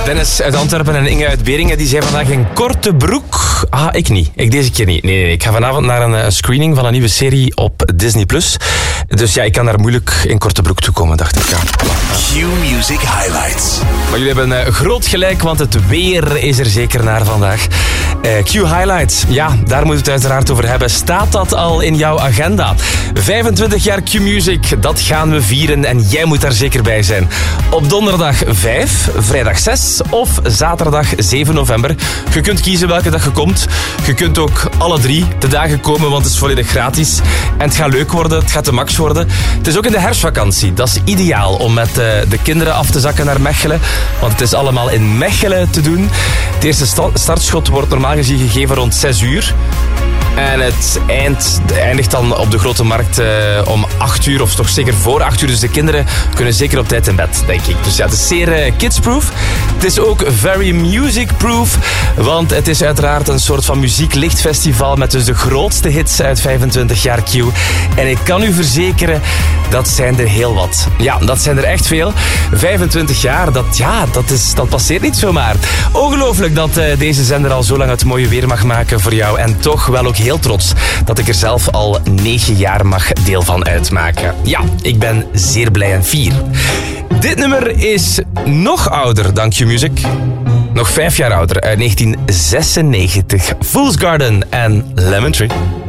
Dennis uit Antwerpen en Inge uit Beringen, die zei vandaag een korte broek. Ah, ik niet. Ik deze keer niet. Nee. Ik ga vanavond naar een screening van een nieuwe serie op Disney+. Dus ja, ik kan daar moeilijk in korte broek toe komen, dacht ik. Ja. Q-Music Highlights. Maar jullie hebben groot gelijk, want het weer is er zeker naar vandaag. Q Highlights, ja, daar moet het uiteraard over hebben. Staat dat al in jouw agenda? 25 jaar Q-Music, dat gaan we vieren en jij moet daar zeker bij zijn. Op donderdag 5, vrijdag 6 of zaterdag 7 november. Je kunt kiezen welke dag je komt. Je kunt ook alle 3 de dagen komen, want het is volledig gratis. En het gaat leuk worden, het gaat de max worden. Het is ook in de herfstvakantie. Dat is ideaal om met de kinderen af te zakken naar Mechelen. Want het is allemaal in Mechelen te doen. Het eerste startschot wordt normaal gezien gegeven rond 6 uur. En het eindigt dan op de Grote Markt om 8 uur, of toch zeker voor 8 uur. Dus de kinderen kunnen zeker op tijd in bed, denk ik. Dus ja, het is zeer kidsproof. Het is ook very musicproof, want het is uiteraard een soort van muzieklichtfestival met dus de grootste hits uit 25 jaar Q. En ik kan u verzekeren, dat zijn er heel wat. Ja, dat zijn er echt veel. 25 jaar, dat passeert niet zomaar. Ongelooflijk dat deze zender al zo lang het mooie weer mag maken voor jou. En toch wel ook heel trots dat ik er zelf al 9 jaar mag deel van uitmaken. Ja, ik ben zeer blij en fier. Dit nummer is nog ouder dan Q-Music. Nog 5 jaar ouder, uit 1996. Fool's Garden en Lemon Tree.